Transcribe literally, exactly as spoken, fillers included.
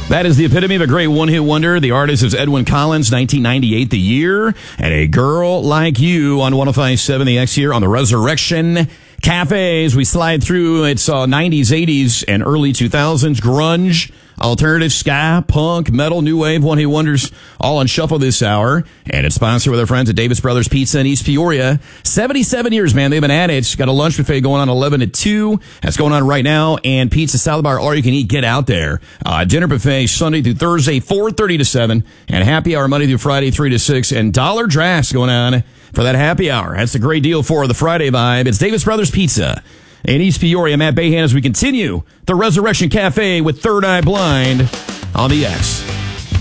That is the epitome of a great one-hit wonder. The artist is Edwyn Collins, nineteen ninety-eight, the year. And A Girl Like You on one oh five point seven The X here on the Resurrection Cafe. As we slide through, it's uh, nineties, eighties, and early two thousands. Grunge, alternative, ska, punk, metal, new wave, one-hit wonders, all on shuffle this hour. And it's sponsored with our friends at Davis Brothers Pizza in East Peoria. seventy-seven years, man. They've been at it. Got a lunch buffet going on eleven to two. That's going on right now. And pizza, salad bar, all you can eat. Get out there. Uh, dinner buffet Sunday through Thursday, four thirty to seven. And happy hour Monday through Friday, three to six. And dollar drafts going on for that happy hour. That's a great deal for the Friday vibe. It's Davis Brothers Pizza in East Peoria. Matt Bayhan as we continue the Resurrection Cafe with Third Eye Blind on the X.